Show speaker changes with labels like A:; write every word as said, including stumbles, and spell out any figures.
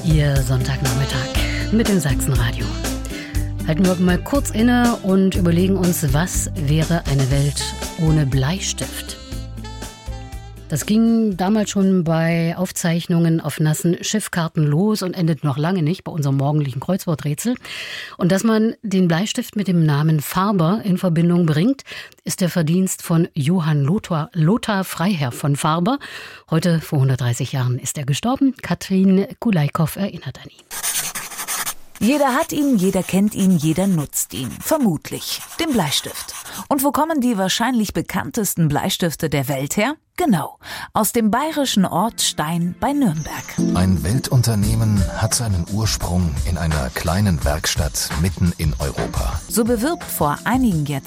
A: Ihr Sonntagnachmittag mit dem Sachsenradio. Halten wir mal kurz inne und überlegen uns, was wäre eine Welt ohne Bleistift? Das ging damals schon bei Aufzeichnungen auf nassen Schiffkarten los und endet noch lange nicht bei unserem morgendlichen Kreuzworträtsel. Und dass man den Bleistift mit dem Namen Farber in Verbindung bringt, ist der Verdienst von Johann Lothar, Lothar Freiherr von Farber. Heute, vor hundertdreißig Jahren, ist er gestorben. Katrin Kulaikow erinnert an ihn.
B: Jeder hat ihn, jeder kennt ihn, jeder nutzt ihn. Vermutlich. Den Bleistift. Und wo kommen die wahrscheinlich bekanntesten Bleistifte der Welt her? Genau, aus dem bayerischen Ort Stein bei Nürnberg.
C: Ein Weltunternehmen hat seinen Ursprung in einer kleinen Werkstatt mitten in Europa.
B: So bewirbt vor einigen Jahrzehnten